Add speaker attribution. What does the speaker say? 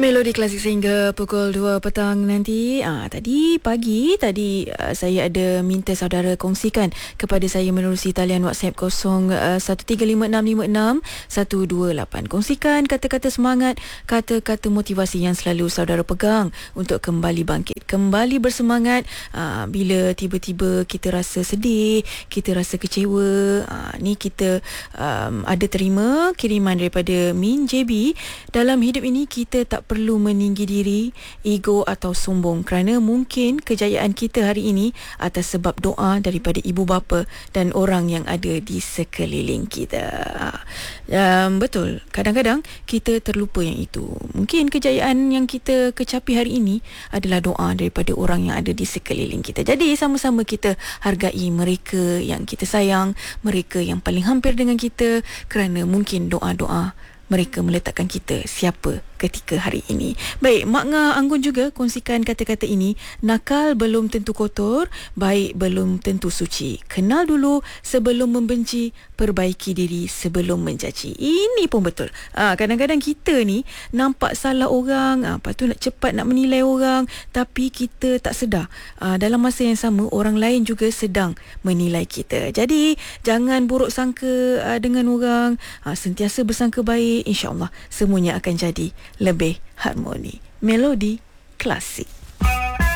Speaker 1: Melodi klasik sehingga pukul 2 petang nanti. Tadi pagi saya ada minta saudara kongsikan kepada saya menerusi talian WhatsApp 0135656128. Kongsikan kata-kata semangat, kata-kata motivasi yang selalu saudara pegang untuk kembali bangkit, kembali bersemangat bila tiba-tiba kita rasa sedih, kita rasa kecewa. Ni kita ada terima kiriman daripada Min JB. Dalam hidup ini kita tak perlu meninggi diri, ego atau sombong, kerana mungkin kejayaan kita hari ini atas sebab doa daripada ibu bapa dan orang yang ada di sekeliling kita. Betul, kadang-kadang kita terlupa yang itu. Mungkin kejayaan yang kita kecapi hari ini adalah doa daripada orang yang ada di sekeliling kita. Jadi sama-sama kita hargai mereka yang kita sayang, mereka yang paling hampir dengan kita, kerana mungkin doa-doa mereka meletakkan kita siapa ketika hari ini. Baik, Mak Ngah Anggun juga kongsikan kata-kata ini. Nakal belum tentu kotor, baik belum tentu suci. Kenal dulu sebelum membenci, perbaiki diri sebelum mencaci. Ini pun betul. Kadang-kadang kita ni nampak salah orang, lepas tu nak cepat nak menilai orang, tapi kita tak sedar. Dalam masa yang sama, orang lain juga sedang menilai kita. Jadi, jangan buruk sangka dengan orang, sentiasa bersangka baik. InsyaAllah semuanya akan jadi lebih harmoni. Melodi klasik.